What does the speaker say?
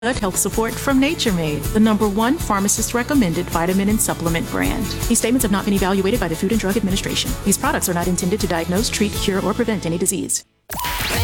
gut health support from Nature Made, the #1 pharmacist-recommended vitamin and supplement brand. These statements have not been evaluated by the Food and Drug Administration. These products are not intended to diagnose, treat, cure, or prevent any disease.